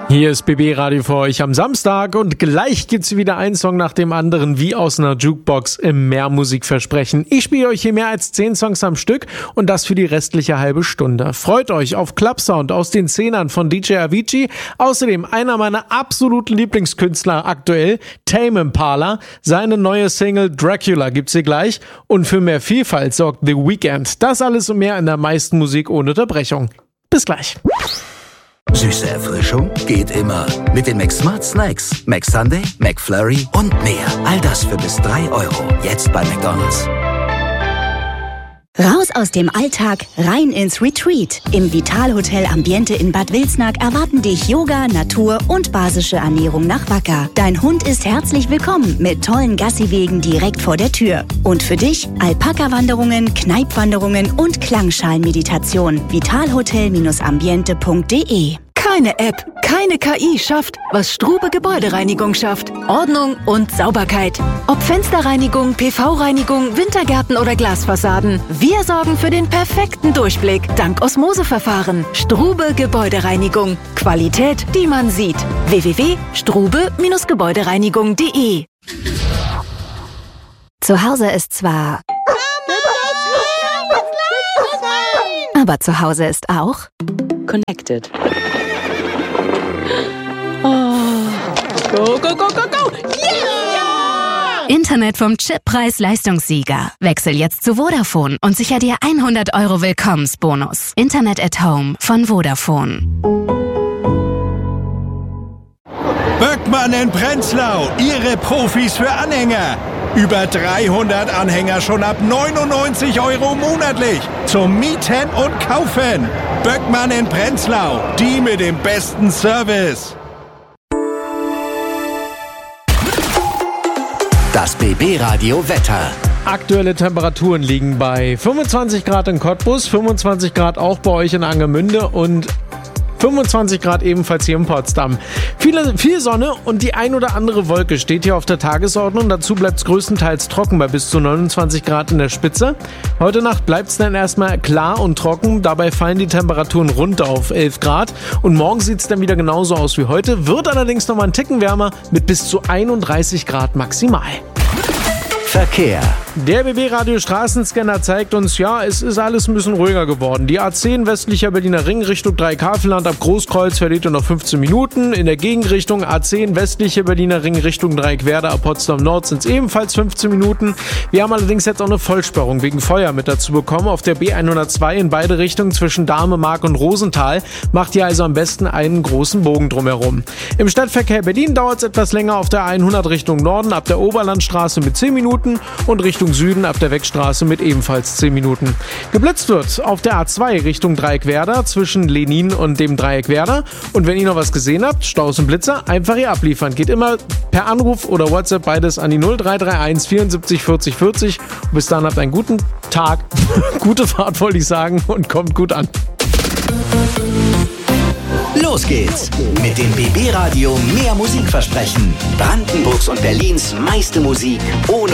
Hier ist BB Radio für euch am Samstag und gleich gibt's wieder einen Song nach dem anderen wie aus einer Jukebox im Mehrmusikversprechen. Ich spiele euch hier mehr als 10 Songs am Stück und das für die restliche halbe Stunde. Freut euch auf Clubsound aus den Zehnern von DJ Avicii. Außerdem einer meiner absoluten Lieblingskünstler aktuell, Tame Impala. Seine neue Single Dracula gibt's hier gleich und für mehr Vielfalt sorgt The Weeknd. Das alles und mehr in der meisten Musik ohne Unterbrechung. Bis gleich. Süße Erfrischung geht immer. Mit den McSmart Snacks. McSunday, McFlurry und mehr. All das für bis 3 €. Jetzt bei McDonald's. Raus aus dem Alltag, rein ins Retreat. Im Vitalhotel Ambiente in Bad Wilsnack erwarten dich Yoga, Natur und basische Ernährung nach Wacker. Dein Hund ist herzlich willkommen mit tollen Gassiwegen direkt vor der Tür. Und für dich Alpaka-Wanderungen, Kneipwanderungen und Klangschalenmeditation. vitalhotel-ambiente.de. Keine App, keine KI schafft, was Strube Gebäudereinigung schafft. Ordnung und Sauberkeit. Ob Fensterreinigung, PV-Reinigung, Wintergärten oder Glasfassaden. Wir sorgen für den perfekten Durchblick dank Osmoseverfahren. Strube Gebäudereinigung. Qualität, die man sieht. www.strube-gebäudereinigung.de. Zu Hause ist zwar... Aber zu Hause ist auch... Connected. Oh. Go, go, go, go, go! Yeah! Internet vom Chippreis-Leistungssieger. Wechsel jetzt zu Vodafone und sicher dir 100 € Willkommensbonus. Internet at Home von Vodafone. Böckmann in Prenzlau, Ihre Profis für Anhänger. Über 300 Anhänger schon ab 99 € monatlich. Zum Mieten und Kaufen. Böckmann in Prenzlau, die mit dem besten Service. Das BB-Radio Wetter. Aktuelle Temperaturen liegen bei 25 Grad in Cottbus, 25 Grad auch bei euch in Angermünde und 25 Grad ebenfalls hier in Potsdam. Viel Sonne und die ein oder andere Wolke steht hier auf der Tagesordnung. Dazu bleibt es größtenteils trocken bei bis zu 29 Grad in der Spitze. Heute Nacht bleibt es dann erstmal klar und trocken. Dabei fallen die Temperaturen runter auf 11 Grad. Und morgen sieht es dann wieder genauso aus wie heute. Wird allerdings nochmal einen Ticken wärmer mit bis zu 31 Grad maximal. Verkehr. Der BB-Radio Straßenscanner zeigt uns, ja, es ist alles ein bisschen ruhiger geworden. Die A10 westlicher Berliner Ring Richtung Dreieckhavelland ab Großkreuz verliert ihr noch 15 Minuten. In der Gegenrichtung A10 westliche Berliner Ring Richtung Dreieckwerder ab Potsdam Nord sind es ebenfalls 15 Minuten. Wir haben allerdings jetzt auch eine Vollsperrung wegen Feuer mit dazu bekommen. Auf der B102 in beide Richtungen zwischen Dahme, Mark und Rosenthal macht ihr also am besten einen großen Bogen drumherum. Im Stadtverkehr Berlin dauert es etwas länger auf der 100 Richtung Norden ab der Oberlandstraße mit 10 Minuten und Richtung Süden ab der Wegstraße mit ebenfalls 10 Minuten. Geblitzt wird auf der A2 Richtung Dreieckwerder zwischen Lenin und dem Dreieckwerder. Und wenn ihr noch was gesehen habt, Staus und Blitzer, einfach hier abliefern. Geht immer per Anruf oder WhatsApp beides an die 0331 74 40 40. Und bis dann habt einen guten Tag, gute Fahrt wollte ich sagen und kommt gut an. Los geht's mit dem BB-Radio Mehr Musikversprechen. Brandenburgs und Berlins meiste Musik ohne